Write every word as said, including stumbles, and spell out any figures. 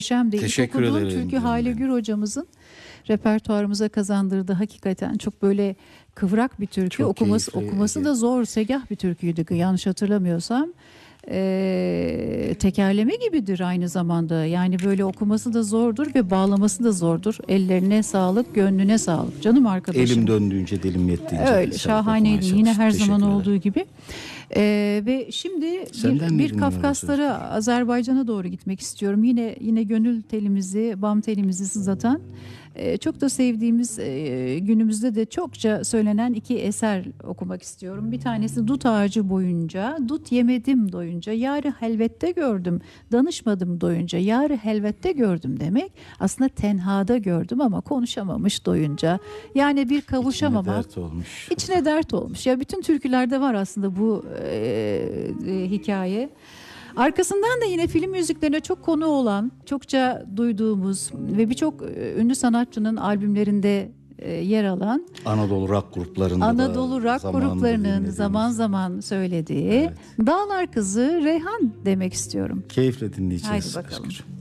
Muhteşemdi. İlk Teşekkür okuduğum ederim türkü canım Hale benim. Gür hocamızın repertuarımıza kazandırdı. Hakikaten çok böyle kıvrak bir türkü. Çok okuması keyifli, okuması Ege. da zor, segah bir türküydü yanlış hatırlamıyorsam. Ee, tekerleme gibidir aynı zamanda. Yani böyle okuması da zordur ve bağlaması da zordur. Ellerine sağlık, gönlüne sağlık. Canım arkadaşım. Elim döndüğünce, dilim yettiğince. Öyle şahaneydi yine her zaman Teşekkür olduğu ederim. gibi. Ee, ve şimdi Senden bir, ne bir dinliyoruz Kafkaslara, Azerbaycan'a doğru gitmek istiyorum. Yine yine gönül telimizi, bam telimizi sızlatan, e, çok da sevdiğimiz, e, günümüzde de çokça söylenen iki eser okumak istiyorum. Bir tanesi Dut Ağacı Boyunca, dut yemedim doyunca, yarı helvette gördüm, danışmadım doyunca, yarı helvette gördüm demek. Aslında tenhada gördüm ama konuşamamış doyunca. Yani bir kavuşamamak. İçine dert olmuş. İçine dert olmuş. Ya bütün türkülerde var aslında bu e, e, hikaye. Arkasından da yine film müziklerine çok konu olan, çokça duyduğumuz ve birçok e, ünlü sanatçının albümlerinde e, yer alan Anadolu rock gruplarında Anadolu da rock zamanında gruplarının dinlediğimiz. zaman zaman söylediği Evet. Dağlar Kızı Reyhan demek istiyorum. Keyifle dinleyeceğiz. Haydi bakalım. Aşkım.